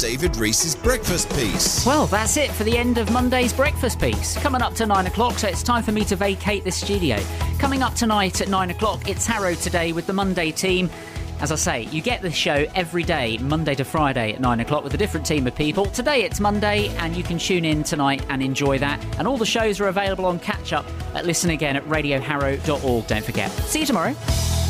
David Rees's breakfast piece. Well, that's it for the end of Monday's breakfast piece. Coming up to 9 o'clock, so it's time for me to vacate the studio. Coming up tonight at 9 o'clock, it's Harrow Today with the Monday team. As I say, you get this show every day, Monday to Friday at 9 o'clock with a different team of people. Today it's Monday, and you can tune in tonight and enjoy that. And all the shows are available on catch-up at Listen Again at radioharrow.org, don't forget. See you tomorrow.